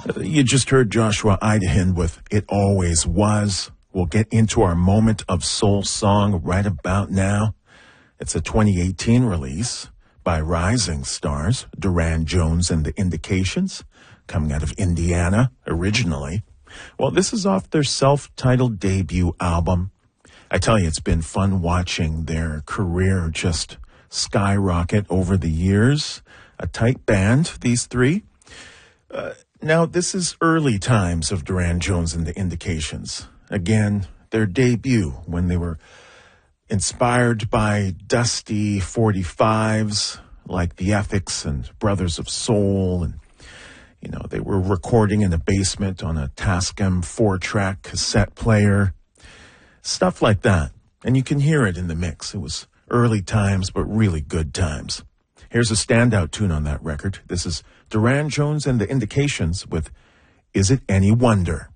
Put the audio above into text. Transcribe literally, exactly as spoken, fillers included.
You just heard Joshua Idahan with It Always Was. We'll get into our moment of soul song right about now. It's a twenty eighteen release by Rising Stars, Duran Jones and the Indications, coming out of Indiana originally. Well, this is off their self-titled debut album. I tell you, it's been fun watching their career just skyrocket over the years. A tight band, these three. Uh, now, this is early times of Duran Jones and the Indications. Again, their debut when they were inspired by dusty forty-fives like the Ethics and Brothers of Soul. And, you know, they were recording in the basement on a Tascam four-track cassette player. Stuff like that. And you can hear it in the mix. It was early times, but really good times. Here's a standout tune on that record. This is Duran Jones and the Indications with Is It Any Wonder?